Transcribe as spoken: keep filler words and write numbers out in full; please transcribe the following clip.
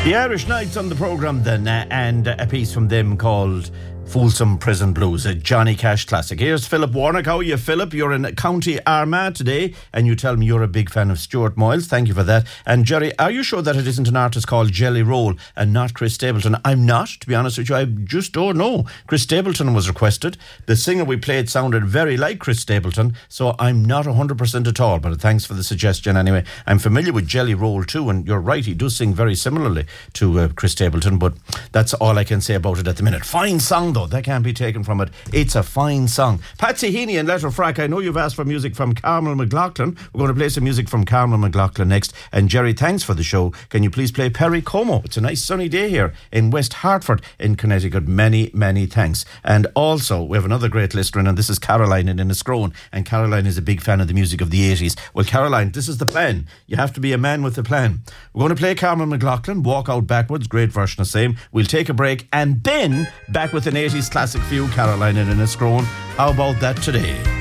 The Irish Knights on the programme then, uh, and a piece from them called Folsom Prison Blues, a Johnny Cash classic. Here's Philip Warnock. How are you, Philip? You're in County Armagh today, and you tell me you're a big fan of Stuart Moyles. Thank you for that. And Jerry, are you sure that it isn't an artist called Jelly Roll and not Chris Stapleton? I'm not, to be honest with you. I just don't know. Chris Stapleton was requested. The singer we played sounded very like Chris Stapleton, so I'm not one hundred percent at all, but thanks for the suggestion anyway. I'm familiar with Jelly Roll too, and you're right, he does sing very similarly to uh, Chris Stapleton, but that's all I can say about it at the minute. Fine song though. That can't be taken from it. It's a fine song. Patsy Heaney and Letterfrack, I know you've asked for music from Carmel McLaughlin. We're going to play some music from Carmel McLaughlin next. And Jerry, thanks for the show. Can you please play Perry Como? It's a nice sunny day here in West Hartford in Connecticut. Many, many thanks. And also, we have another great listener, and this is Caroline in Enniscrone. And Caroline is a big fan of the music of the eighties. Well, Caroline, this is the plan. You have to be a man with a plan. We're going to play Carmel McLaughlin, Walk Out Backwards, great version of same. We'll take a break and then back with an eighties classic for you, Caroline in Enniscrone. How about that today?